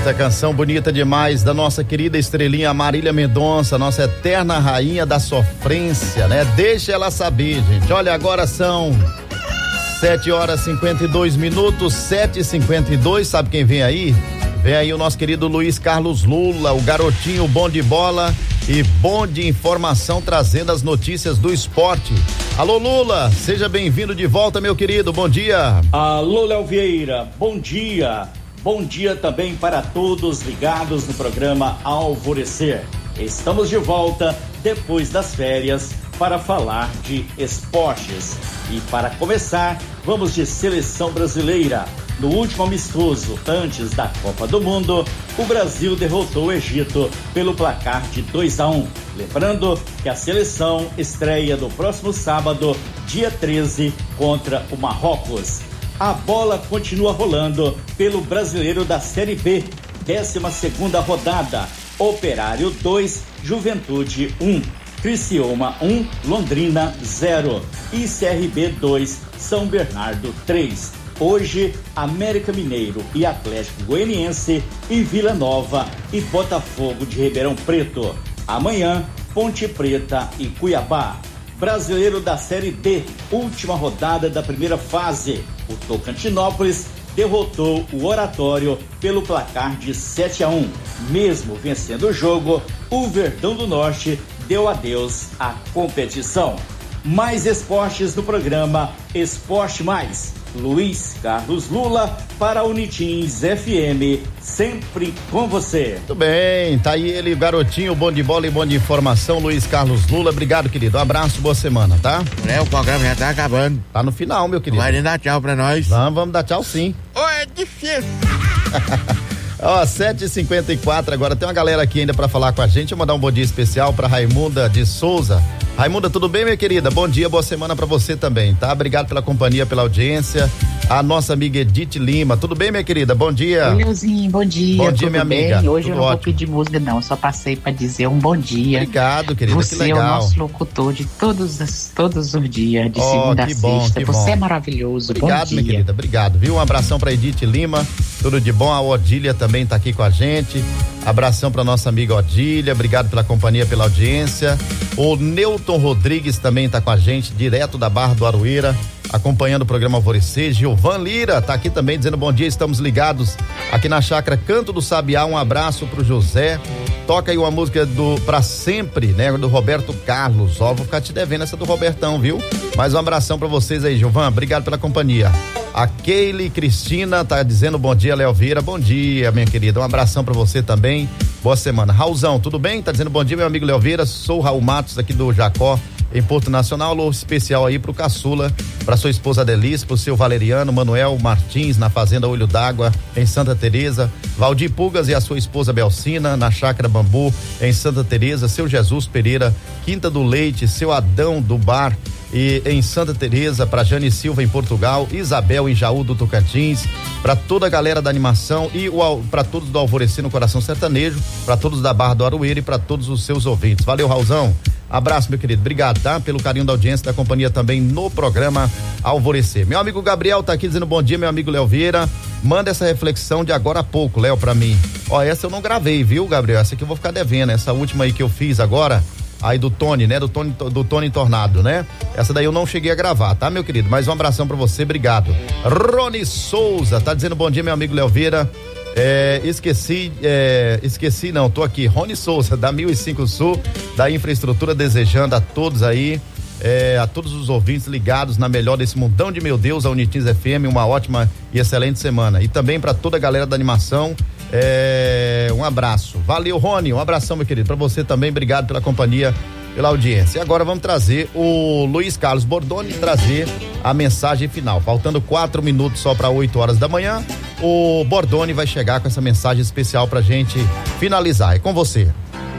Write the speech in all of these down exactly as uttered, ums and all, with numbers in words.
Eita, canção bonita demais da nossa querida estrelinha Marília Mendonça, nossa eterna rainha da sofrência, né? Deixa ela saber, gente. Olha, agora são sete horas e cinquenta e dois minutos, sete e cinquenta e dois. Sabe quem vem aí? Vem aí o nosso querido Luiz Carlos Lula, o garotinho bom de bola e bom de informação, trazendo as notícias do esporte. Alô, Lula, seja bem-vindo de volta, meu querido, bom dia. Alô, Léo Vieira, bom dia. Bom dia também para todos ligados no programa Alvorecer. Estamos de volta depois das férias para falar de esportes. E para começar, vamos de seleção brasileira. No último amistoso, antes da Copa do Mundo, o Brasil derrotou o Egito pelo placar de dois a um. Lembrando que a seleção estreia no próximo sábado, dia treze, contra o Marrocos. A bola continua rolando pelo Brasileiro da Série B, décima segunda rodada. Operário dois, Juventude um, Criciúma um, Londrina zero e C R B dois, São Bernardo três. Hoje, América Mineiro e Atlético Goianiense e Vila Nova e Botafogo de Ribeirão Preto. Amanhã, Ponte Preta e Cuiabá. Brasileiro da Série D, última rodada da primeira fase. O Tocantinópolis derrotou o Oratório pelo placar de sete a um. Mesmo vencendo o jogo, o Verdão do Norte deu adeus à competição. Mais esportes no programa Esporte Mais. Luiz Carlos Lula para Unitins F M, sempre com você. Muito bem, tá aí ele, garotinho, bom de bola e bom de informação, Luiz Carlos Lula. Obrigado, querido. Um abraço, boa semana, tá? É, o programa já tá acabando. Tá no final, meu querido. Vai dar tchau pra nós. Vamos, vamos dar tchau sim. Ô, é difícil. Ó, sete e cinquenta e quatro agora, tem uma galera aqui ainda pra falar com a gente. Eu vou mandar um bom dia especial pra Raimunda de Souza. Raimunda, tudo bem, minha querida? Bom dia, boa semana pra você também, tá? Obrigado pela companhia, pela audiência. A nossa amiga Edith Lima, tudo bem, minha querida? Bom dia. Oi, Leozinho, bom dia. Bom dia, minha bem? amiga. Hoje tudo eu não ótimo. vou pedir música, não. Só passei pra dizer um bom dia. Obrigado, querida. Você que legal. é o nosso locutor de todos, os, todos os dias, de oh, segunda que a bom, sexta. que Você bom. é maravilhoso. Obrigado, bom dia. minha querida. Obrigado, viu? Um abração pra Edith Lima. Tudo de bom. A Odília também tá aqui com a gente. Abração pra nossa amiga Odília. Obrigado pela companhia, pela audiência. O Newton Rodrigues também tá com a gente, direto da Barra do Aroeira, acompanhando o programa Alvorecer. Gilvan Lira tá aqui também dizendo bom dia, estamos ligados aqui na chácara Canto do Sabiá. Um abraço pro José. Toca aí uma música do Pra Sempre, né, do Roberto Carlos. Ó, vou ficar te devendo essa do Robertão, viu? Mais um abração pra vocês aí, Gilvan. Obrigado pela companhia. A Keile Cristina tá dizendo bom dia, Léo Vieira. Bom dia, minha querida. Um abração pra você também. Boa semana. Raulzão, tudo bem? Tá dizendo bom dia, meu amigo Léo Vieira. Sou o Raul Matos aqui do Jacó, em Porto Nacional. Alô especial aí pro Caçula, pra sua esposa Delice, pro seu Valeriano, Manuel Martins, na Fazenda Olho d'Água, em Santa Teresa, Valdir Pugas e a sua esposa Belcina, na Chácara Bambu, em Santa Teresa, seu Jesus Pereira, Quinta do Leite, seu Adão do Bar, e em Santa Teresa, para Jane Silva em Portugal, Isabel em Jaú do Tocantins, para toda a galera da animação e para todos do Alvorecer no Coração Sertanejo, para todos da Barra do Aroeira e para todos os seus ouvintes. Valeu, Raulzão. Abraço, meu querido. Obrigado, tá? Pelo carinho da audiência, da companhia também no programa Alvorecer. Meu amigo Gabriel tá aqui dizendo bom dia, meu amigo Léo Vieira. Manda essa reflexão de agora a pouco, Léo, pra mim. Ó, essa eu não gravei, viu, Gabriel? Essa aqui eu vou ficar devendo. Essa última aí que eu fiz agora, aí do Tony, né? Do Tony, do Tony Tornado, né? Essa daí eu não cheguei a gravar, tá, meu querido? Mas um abração pra você, obrigado. Rony Souza tá dizendo bom dia, meu amigo Léo Vieira. É, esqueci, é, esqueci não, tô aqui, Rony Souza, da mil e cinco Sul, da Infraestrutura, desejando a todos aí, é, a todos os ouvintes ligados na melhor desse mundão de meu Deus, a Unitins F M, uma ótima e excelente semana. E também para toda a galera da animação, é, um abraço. Valeu, Rony, um abração, meu querido, para você também, obrigado pela companhia, pela audiência. E agora vamos trazer o Luiz Carlos Bordoni, trazer a mensagem final. Faltando quatro minutos só para oito horas da manhã, o Bordoni vai chegar com essa mensagem especial pra gente finalizar. É com você.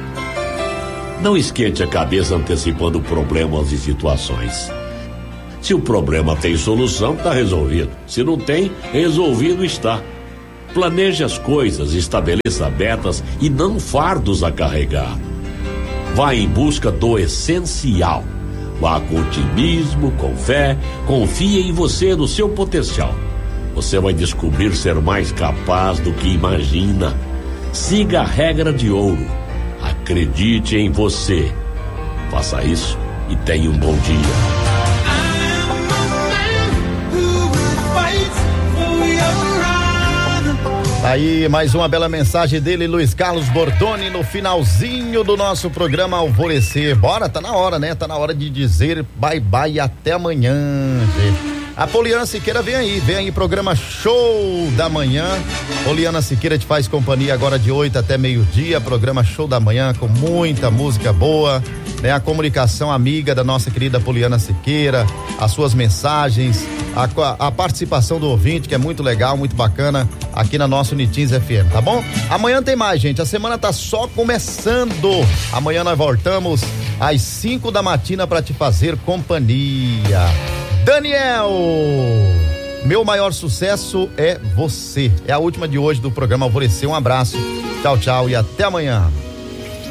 Não esquente a cabeça antecipando problemas e situações. Se o problema tem solução, tá resolvido. Se não tem, resolvido está. Planeje as coisas, estabeleça metas e não fardos a carregar. Vá em busca do essencial. Vá com otimismo, com fé, confie em você, no seu potencial. Você vai descobrir ser mais capaz do que imagina. Siga a regra de ouro. Acredite em você. Faça isso e tenha um bom dia. Aí, mais uma bela mensagem dele, Luiz Carlos Bordoni, no finalzinho do nosso programa Alvorecer. Bora, tá na hora, né? Tá na hora de dizer bye bye e até amanhã, gente. A Poliana Siqueira vem aí, vem aí, programa Show da Manhã. Poliana Siqueira te faz companhia agora de oito até meio-dia, programa Show da Manhã com muita música boa, né? A comunicação amiga da nossa querida Poliana Siqueira, as suas mensagens, a, a participação do ouvinte, que é muito legal, muito bacana, aqui na nossa Unitins F M, tá bom? Amanhã tem mais, gente, a semana tá só começando. Amanhã nós voltamos às cinco da matina para te fazer companhia. Daniel, meu maior sucesso é você. É a última de hoje do programa Alvorecer. Um abraço, tchau, tchau e até amanhã.